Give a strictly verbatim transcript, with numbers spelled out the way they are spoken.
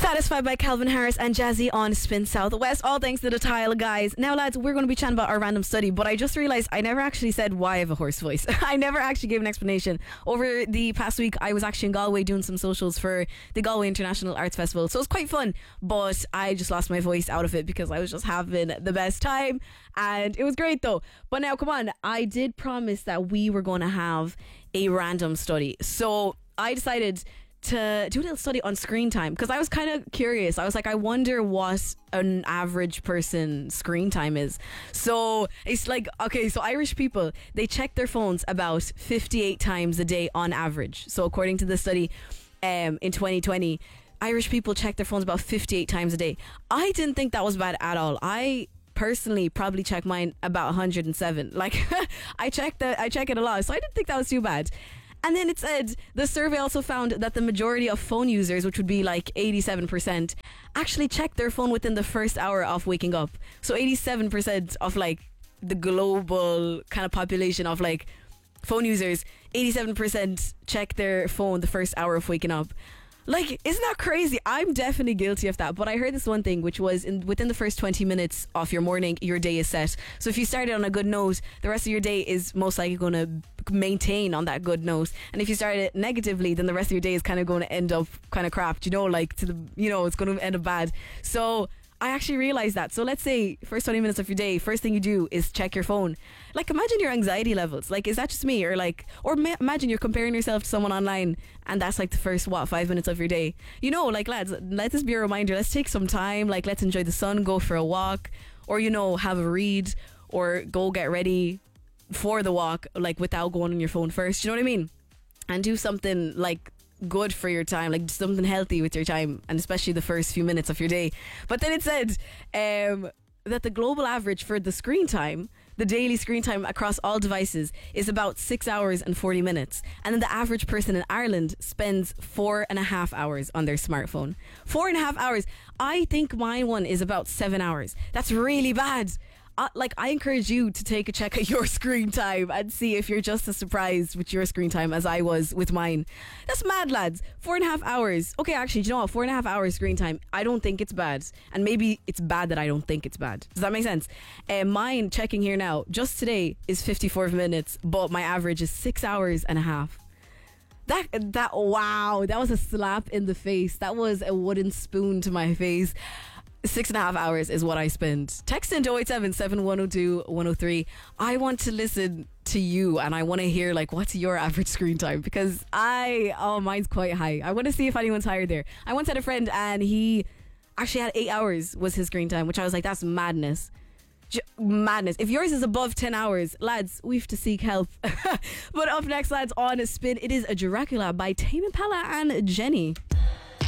Satisfied by Calvin Harris and Jazzy on Spin Southwest. All thanks to the tile, guys. Now, lads, we're going to be chatting about our random study, but I just realised I never actually said why I have a hoarse voice. I never actually gave an explanation. Over the past week, I was actually in Galway doing some socials for the Galway International Arts Festival, so it was quite fun, but I just lost my voice out of it because I was just having the best time, and it was great though. But now, come on, I did promise that we were going to have a random study, so I decided to do a little study on screen time because I was kind of curious. I was like, I wonder what an average person's screen time is. So it's like, okay, so Irish people, they check their phones about fifty-eight times a day on average. So according to the study um, in twenty twenty, Irish people check their phones about fifty-eight times a day. I didn't think that was bad at all. I personally probably check mine about one hundred seven. Like I check that I check it a lot, so I didn't think that was too bad. And then it said the survey also found that the majority of phone users, which would be like eighty-seven percent, actually check their phone within the first hour of waking up. So eighty-seven percent of like the global kind of population of like phone users, eighty-seven percent check their phone the first hour of waking up. Like, isn't that crazy? I'm definitely guilty of that. But I heard this one thing, which was in, within the first twenty minutes of your morning, your day is set. So if you started on a good note, the rest of your day is most likely going to maintain on that good note. And if you started negatively, then the rest of your day is kind of going to end up kind of crap. You know, like to the, you know, it's going to end up bad. So I actually realized that. So let's say first twenty minutes of your day, first thing you do is check your phone. Like, imagine your anxiety levels. Like, is that just me? Or like, or ma- imagine you're comparing yourself to someone online and that's like the first, what, five minutes of your day. You know, like, lads, let this be a reminder. Let's take some time. Like, let's enjoy the sun, go for a walk, or, you know, have a read, or go get ready for the walk, like without going on your phone first. You know what I mean? And do something like good for your time, like something healthy with your time, and especially the first few minutes of your day. But then it said um, that the global average for the screen time, the daily screen time across all devices, is about six hours and forty minutes. And then the average person in Ireland spends four and a half hours on their smartphone. Four and a half hours. I think my one is about seven hours. That's really bad. Uh, like, I encourage you to take a check at your screen time and see if you're just as surprised with your screen time as I was with mine. That's mad, lads. Four and a half hours. Okay, actually, do you know what? Four and a half hours screen time, I don't think it's bad. And maybe it's bad that I don't think it's bad. Does that make sense? Uh, mine, checking here now, just today is fifty-four minutes, but my average is six hours and a half. That, that, wow, that was a slap in the face. That was a wooden spoon to my face. Six and a half hours is what I spend. Text in oh eight seven, seven one oh two, one oh three. I want to listen to you and I want to hear, like, what's your average screen time? Because I, oh, mine's quite high. I want to see if anyone's higher there. I once had a friend and he actually had eight hours was his screen time, which I was like, that's madness. J- madness. If yours is above ten hours, lads, we have to seek help. But up next, lads, on a Spin, it is a Dracula by Tame Impala and Jenny.